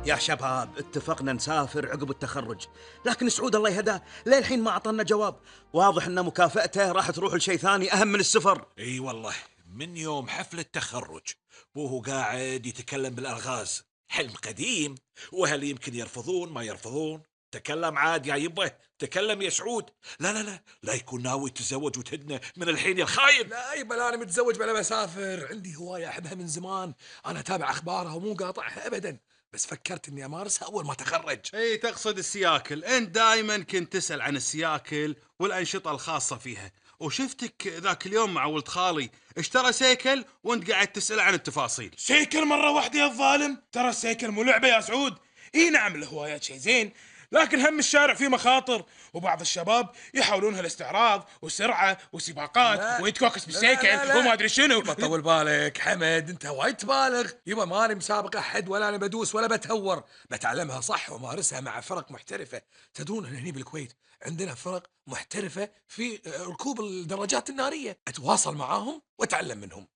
يا شباب اتفقنا نسافر عقب التخرج، لكن سعود الله يهداه للحين ما أعطانا جواب. واضح أن مكافأته راح تروح لشيء ثاني أهم من السفر. اي والله، من يوم حفل التخرج وهو قاعد يتكلم بالالغاز. حلم قديم، وهل يمكن يرفضون ما يرفضون؟ تكلم عاد يا يبه، تكلم يا سعود. لا لا لا، لا يكون ناوي يتزوج وتهدنا من الحين يا الخاين. لا يبا، انا متزوج بلا بسافر، عندي هوايه احبها من زمان. انا اتابع اخبارها ومو قاطعها ابدا، بس فكرت اني امارسها اول ما اتخرج. اي تقصد السياكل، انت دائما كنت تسأل عن السياكل والأنشطة الخاصة فيها، وشفتك ذاك اليوم مع ولد خالي اشترى سيكل وانت قاعد تسأل عن التفاصيل. سيكل مرة واحدة يا الظالم، ترى السيكل مو لعبة يا سعود. اي نعم الهوايات شيء زين، لكن هم الشارع فيه مخاطر، وبعض الشباب يحاولونها الاستعراض وسرعة وسباقات لا. ويتكوكس بالسيكل لا. وما ادري شنو. يبا طول بالك حمد، انت وايد تبالغ. يبا ماني مسابق احد، ولا انا بدوس ولا بتهور، بتعلمها صح ومارسها مع فرق محترفه. تدرون ان هني بالكويت عندنا فرق محترفه في ركوب الدراجات الناريه، اتواصل معاهم واتعلم منهم.